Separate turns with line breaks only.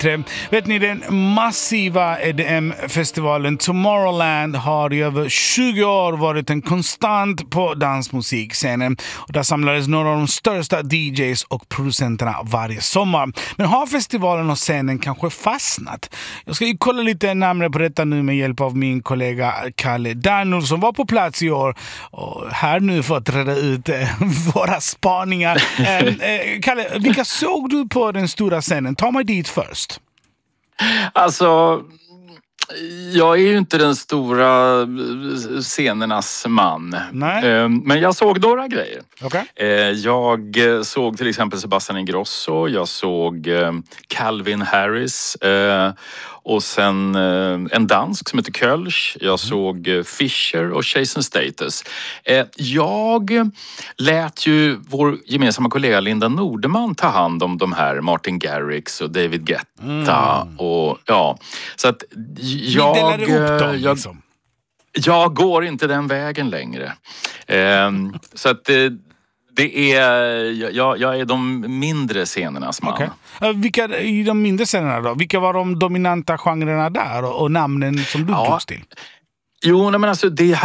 bättre. Vet ni, den massiva EDM-festivalen Tomorrowland har i över 20 år varit en konstant på dansmusikscenen. Och där samlades några av de största DJs och producenterna varje sommar. Men har festivalen och scenen kanske fastnat? Jag ska ju kolla lite närmare på detta nu med hjälp av min kollega Kalle Dernul som var på plats i år och här nu för att reda ut våra spaningar. Kalle, vilka såg du på den stora scenen? Ta mig dit först.
Alltså, jag är ju inte den stora scenernas man.
Nej.
Men jag såg några grejer.
Okay.
Jag såg till exempel Sebastian Ingrosso. Jag såg Calvin Harris. Och sen en dansk som heter Kölsch. Jag såg Fisher och Jason Status. Jag lät ju vår gemensamma kollega Linda Nordeman ta hand om de här Martin Garrix och David Guetta. Och ja, så att jag
delade upp dem liksom.
Jag går inte den vägen längre. Så att det är jag är de mindre scenernas man.
Okay. Vilka i de mindre scenerna då? Vilka var de dominanta genrerna där och namnen som du togs till?
Jo, men alltså det